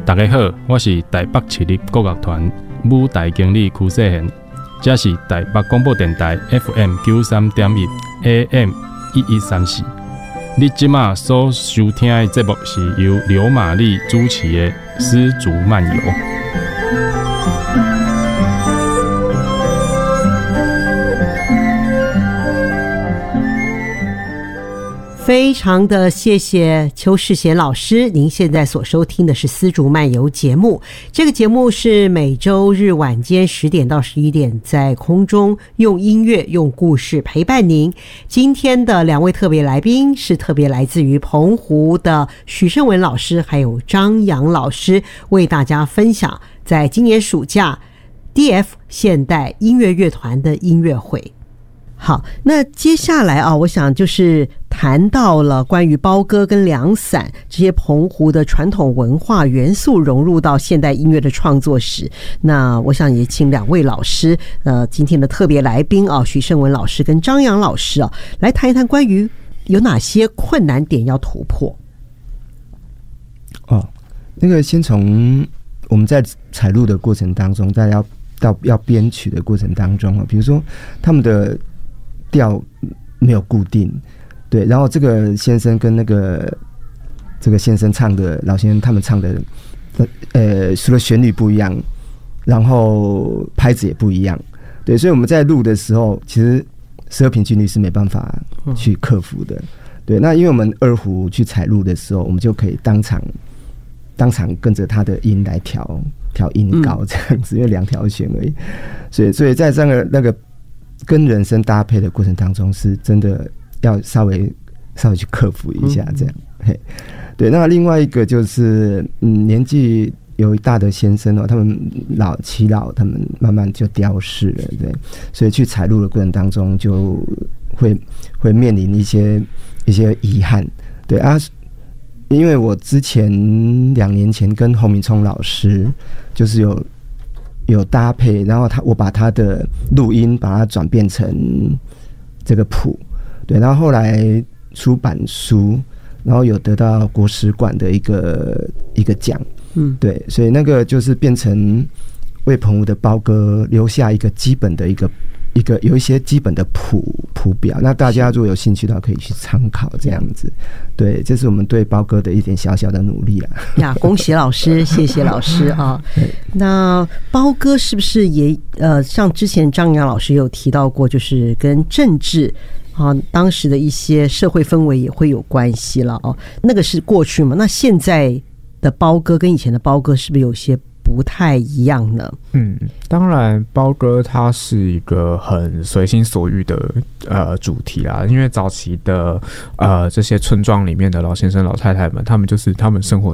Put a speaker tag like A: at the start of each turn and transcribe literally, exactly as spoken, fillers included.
A: 大家好，我是台北市立国乐团舞台经理邱世贤，这是台北广播电台 F M 九三点一 A M 一一三四。你即马所收听的节目是由刘玛丽主持的《丝竹漫游》。
B: 非常的谢谢邱世贤老师，您现在所收听的是丝竹漫游节目。这个节目是每周日晚间十点到十一点在空中用音乐用故事陪伴您。今天的两位特别来宾是特别来自于澎湖的许胜文老师还有张扬老师，为大家分享在今年暑假 D F 现代音乐乐团的音乐会。好，那接下来啊，我想就是谈到了关于包歌跟凉伞这些澎湖的传统文化元素融入到现代音乐的创作史。那我想也请两位老师，呃，今天的特别来宾啊，许胜文老师跟张扬老师啊，来谈一谈关于有哪些困难点要突破。
C: 哦，那个先从我们在采录的过程当中，大家要到要编曲的过程当中啊，比如说他们的调没有固定，对，然后这个先生跟那个这个先生唱的老先生他们唱的，呃，除了旋律不一样，然后拍子也不一样，对，所以我们在录的时候，其实十二平均律是没办法去克服的，对，那因为我们二胡去采录的时候，我们就可以当场当场跟着他的音来调调音高这样子，因为两条弦而已，所以所以在这个那个跟人声搭配的过程当中，是真的要稍微稍微去克服一下这样。嗯、对，那另外一个就是嗯，年纪有一大的先生哦，他们老耆老，他们慢慢就雕饰了，对，所以去采录的过程当中，就会会面临一些一些遗憾，对啊。因为我之前两年前跟洪明聪老师就是有有搭配，然后他我把他的录音把它转变成这个谱，对，然后后来出版书，然后有得到国史馆的一个一个奖，嗯，对，所以那个就是变成为澎湖的包歌留下一个基本的一个一个有一些基本的谱谱表，那大家如果有兴趣的话，可以去参考这样子。对，这是我们对包歌的一点小小的努力啦。
B: 呀，恭喜老师，谢谢老师啊。那包歌是不是也呃，像之前张扬老师有提到过，就是跟政治啊，当时的一些社会氛围也会有关系了哦。那个是过去嘛？那现在的包歌跟以前的包歌是不是有些不太一样呢？
D: 嗯，当然包歌它是一个很随心所欲的呃主题啦，因为早期的呃这些村庄里面的老先生老太太们，他们就是他们生活